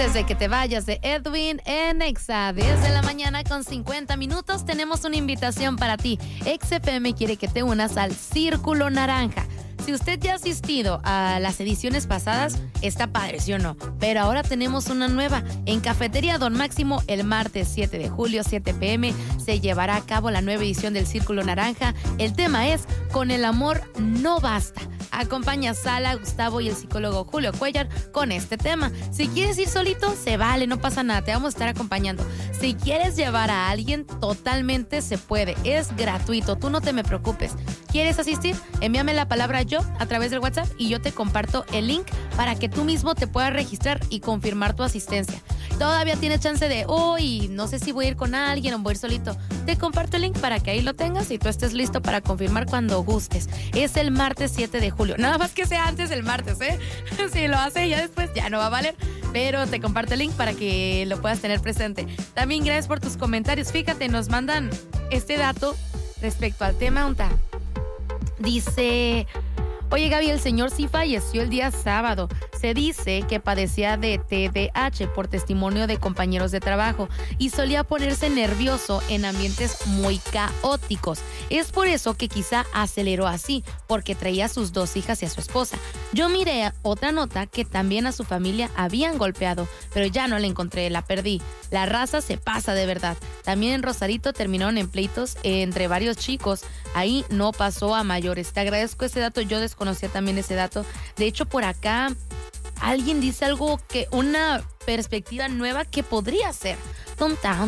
Antes de que te vayas de Edwin en Exa, 10 de la mañana con 50 minutos, tenemos una invitación para ti. XFM quiere que te unas al Círculo Naranja. Si usted ya ha asistido a las ediciones pasadas, está padre, ¿sí o no? Pero ahora tenemos una nueva. En Cafetería Don Máximo, el martes 7 de julio, 7 p.m., se llevará a cabo la nueva edición del Círculo Naranja. El tema es Con el amor no basta. Acompaña a Sala, Gustavo y el psicólogo Julio Cuellar con este tema. Si quieres ir solito, se vale, no pasa nada, te vamos a estar acompañando. Si quieres llevar a alguien, totalmente se puede, es gratuito, tú no te me preocupes. ¿Quieres asistir? Envíame la palabra yo a través del WhatsApp y yo te comparto el link para que tú mismo te puedas registrar y confirmar tu asistencia. Todavía tienes chance de, no sé si voy a ir con alguien o voy a ir solito. Te comparto el link para que ahí lo tengas y tú estés listo para confirmar cuando gustes. Es el martes 7 de julio. Nada más que sea antes del martes, ¿eh? Si lo hace ya después, ya no va a valer. Pero te comparto el link para que lo puedas tener presente. También gracias por tus comentarios. Fíjate, nos mandan este dato respecto al tema. Dice... Oye, Gaby, el señor sí falleció el día sábado. Se dice que padecía de TDAH por testimonio de compañeros de trabajo y solía ponerse nervioso en ambientes muy caóticos. Es por eso que quizá aceleró así, porque traía a sus 2 hijas y a su esposa. Yo miré otra nota que también a su familia habían golpeado, pero ya no la encontré, la perdí. La raza se pasa de verdad. También en Rosarito terminaron en pleitos entre varios chicos. Ahí no pasó a mayores. Te agradezco ese dato, yo desconocía también ese dato. De hecho, por acá alguien dice algo que una perspectiva nueva que podría ser. Tonta.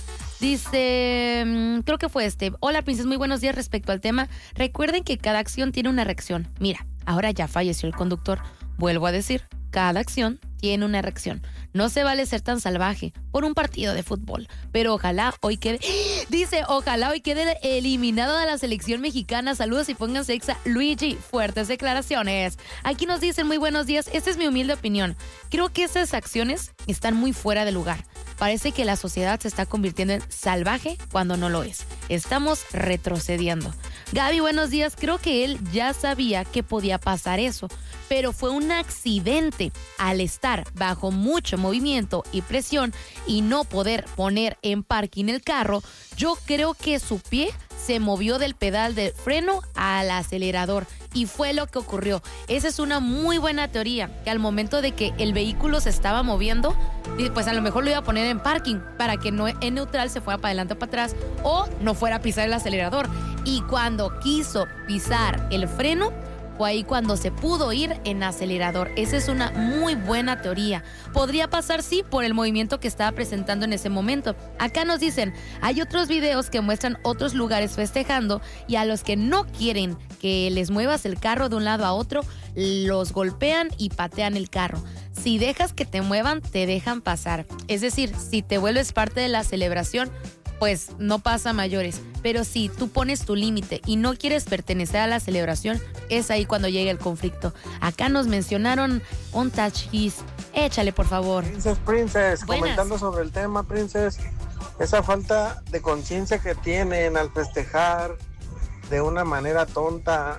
Dice, creo que fue Hola, princesa, muy buenos días. Respecto al tema, recuerden que cada acción tiene una reacción. Mira, ahora ya falleció el conductor. Vuelvo a decir, cada acción tiene una reacción. No se vale ser tan salvaje por un partido de fútbol. Pero ojalá hoy quede... Dice, ojalá hoy quede eliminado de la selección mexicana. Saludos y pónganse Exa. Luigi, fuertes declaraciones. Aquí nos dicen, muy buenos días. Esta es mi humilde opinión. Creo que esas acciones están muy fuera de lugar. Parece que la sociedad se está convirtiendo en salvaje cuando no lo es. Estamos retrocediendo. Gaby, buenos días. Creo que él ya sabía que podía pasar eso, pero fue un accidente. Al estar bajo mucho movimiento y presión y no poder poner en parking el carro, yo creo que su pie se movió del pedal de freno al acelerador y fue lo que ocurrió. Esa es una muy buena teoría, que al momento de que el vehículo se estaba moviendo, pues a lo mejor lo iba a poner en parking para que no en neutral se fuera para adelante o para atrás o no fuera a pisar el acelerador. Y cuando quiso pisar el freno, fue ahí cuando se pudo ir en acelerador. Esa es una muy buena teoría. Podría pasar, sí, por el movimiento que estaba presentando en ese momento. Acá nos dicen, hay otros videos que muestran otros lugares festejando y a los que no quieren que les muevas el carro de un lado a otro, los golpean y patean el carro. Si dejas que te muevan, te dejan pasar. Es decir, si te vuelves parte de la celebración, pues no pasa a mayores. Pero si tú pones tu límite y no quieres pertenecer a la celebración, es ahí cuando llega el conflicto. Acá nos mencionaron un tachis. Échale, por favor. Princess, comentando sobre el tema, Princess, esa falta de conciencia que tienen al festejar de una manera tonta,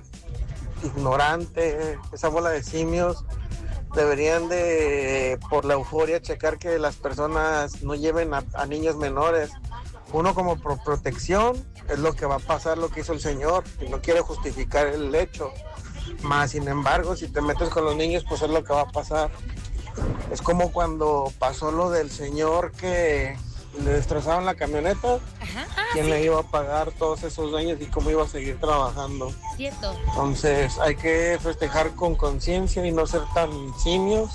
ignorante, esa bola de simios, deberían de, por la euforia, checar que las personas no lleven a niños menores. Uno como por protección es lo que va a pasar, lo que hizo el señor, y no quiere justificar el hecho. Más sin embargo, si te metes con los niños, pues es lo que va a pasar. Es como cuando pasó lo del señor que le destrozaron la camioneta. ¿Quién le iba a pagar todos esos daños y cómo iba a seguir trabajando? Cierto. Entonces hay que festejar con conciencia y no ser tan simios.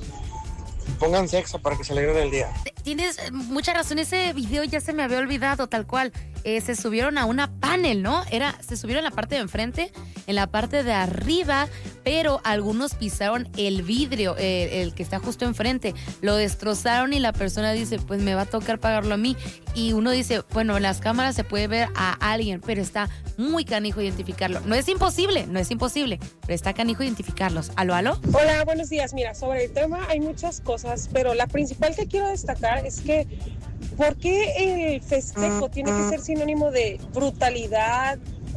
Pónganse Exa para que se alegren el día. Tienes mucha razón, ese video ya se me había olvidado, tal cual. Se subieron a una panel, ¿no? Se subieron en la parte de enfrente, en la parte de arriba, pero algunos pisaron el vidrio, el que está justo enfrente. Lo destrozaron y la persona dice, pues me va a tocar pagarlo a mí. Y uno dice, bueno, en las cámaras se puede ver a alguien, pero está muy canijo identificarlo. No es imposible, pero está canijo identificarlos. ¿Aló, aló? Hola, buenos días. Mira, sobre el tema hay muchas cosas, pero la principal que quiero destacar es que ¿por qué el festejo tiene que ser sinónimo de brutalidad,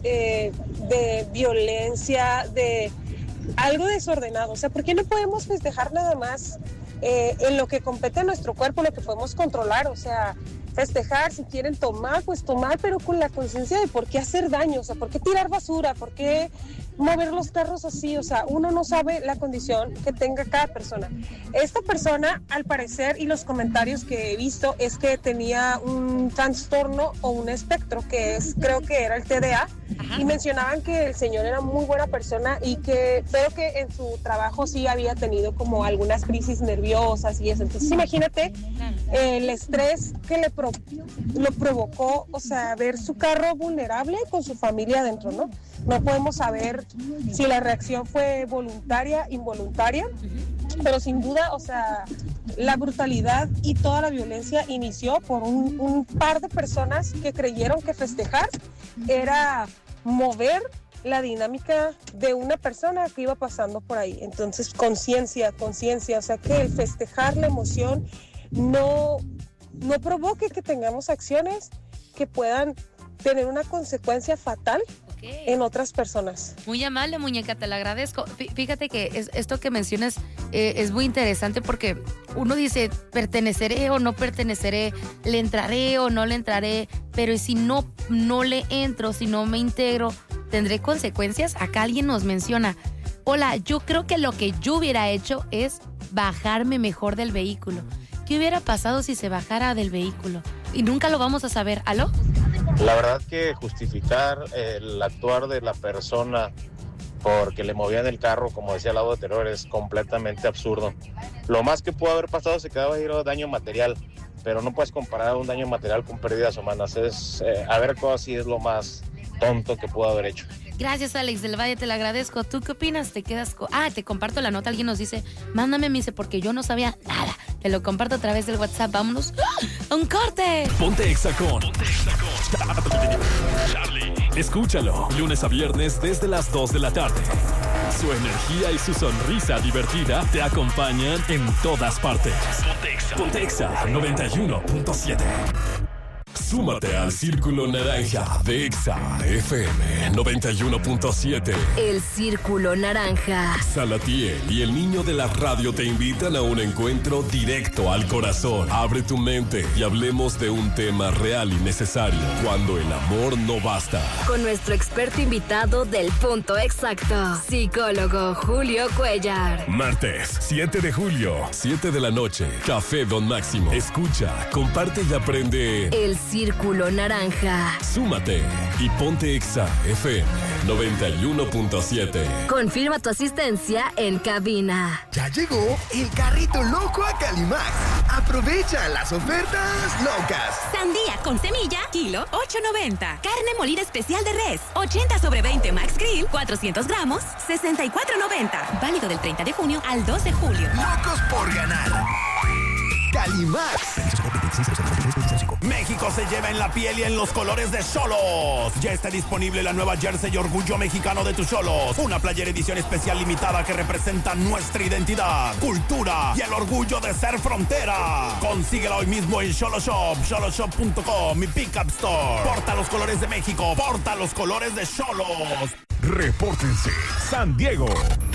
de violencia, de algo desordenado? O sea, ¿por qué no podemos festejar nada más en lo que compete a nuestro cuerpo, lo que podemos controlar, o sea, festejar, si quieren tomar, pues tomar, pero con la conciencia de por qué hacer daño, o sea, por qué tirar basura, por qué mover los carros así, o sea, uno no sabe la condición que tenga cada persona. Esta persona, al parecer, y los comentarios que he visto, es que tenía un trastorno o un espectro, que es, creo que era el TDA, y mencionaban que el señor era muy buena persona y que creo que en su trabajo sí había tenido como algunas crisis nerviosas y eso. Entonces imagínate el estrés que lo provocó, o sea, ver su carro vulnerable con su familia adentro, ¿no? No podemos saber si la reacción fue voluntaria, involuntaria, pero sin duda, o sea, la brutalidad y toda la violencia inició por un par de personas que creyeron que festejar era mover la dinámica de una persona que iba pasando por ahí. Entonces, conciencia, o sea, que el festejar la emoción no provoque que tengamos acciones que puedan tener una consecuencia fatal en otras personas. Muy amable, muñeca, te lo agradezco. Fíjate que esto que mencionas es muy interesante porque uno dice, perteneceré o no perteneceré, le entraré o no le entraré, pero si no le entro, si no me integro, ¿tendré consecuencias? Acá alguien nos menciona, hola, yo creo que lo que yo hubiera hecho es bajarme mejor del vehículo. ¿Qué hubiera pasado si se bajara del vehículo? Y nunca lo vamos a saber. ¿Aló? La verdad que justificar el actuar de la persona porque le movían el carro, como decía el audio anterior, es completamente absurdo. Lo más que pudo haber pasado se quedaba ahí daño material, pero no puedes comparar un daño material con pérdidas humanas. Haber cosas así es lo más tonto que pudo haber hecho. Gracias, Alex del Valle, te lo agradezco. ¿Tú qué opinas? ¿Te quedas te comparto la nota? Alguien nos dice, mándame, me dice, porque yo no sabía nada. Te lo comparto a través del WhatsApp. Vámonos a un corte. Ponte Exa con Charlie. Escúchalo, lunes a viernes desde las 2 de la tarde. Su energía y su sonrisa divertida te acompañan en todas partes. Ponte Exa 91.7. Súmate al Círculo Naranja de Exa FM 91.7. El Círculo Naranja. Salatiel y el niño de la radio te invitan a un encuentro directo al corazón. Abre tu mente y hablemos de un tema real y necesario. Cuando el amor no basta. Con nuestro experto invitado del punto exacto, psicólogo Julio Cuellar. Martes, 7 de julio, 7 de la noche. Café Don Máximo. Escucha, comparte y aprende. El Círculo Naranja. Súmate y ponte Exa FM 91.7. Confirma tu asistencia en cabina. Ya llegó el carrito loco a Calimax. Aprovecha las ofertas locas. Sandía con semilla, kilo 8.90. Carne molida especial de res, 80 sobre 20 Max Grill, 400 gramos, 64.90. Válido del 30 de junio al 2 de julio. Locos por ganar. Calimax. México se lleva en la piel y en los colores de Xolos. Ya está disponible la nueva jersey y orgullo mexicano de tus Xolos. Una playera edición especial limitada que representa nuestra identidad, cultura y el orgullo de ser frontera. Consíguela hoy mismo en Xoloshop, xoloshop.com y Pickup Store. Porta los colores de México, porta los colores de Xolos. Repórtense. San Diego,